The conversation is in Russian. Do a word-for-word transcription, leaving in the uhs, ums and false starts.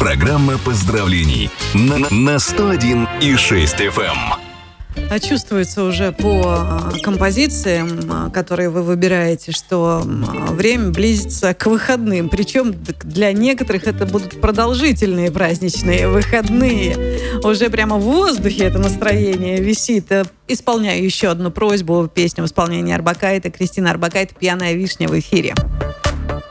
Программа поздравлений на, на сто один и шесть эф эм. Чувствуется уже по композициям, которые вы выбираете, что время близится к выходным. Причем для некоторых это будут продолжительные праздничные выходные. Уже прямо в воздухе это настроение висит. Исполняю еще одну просьбу. Песню в исполнении Орбакайте. Кристина Орбакайте «Пьяная вишня» в эфире.